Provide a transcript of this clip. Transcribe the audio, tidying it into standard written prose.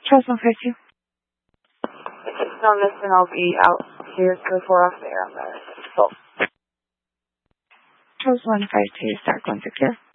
Charles 152. No, listen, I'll be out here before off there on the 12th. Charles 152, start going secure.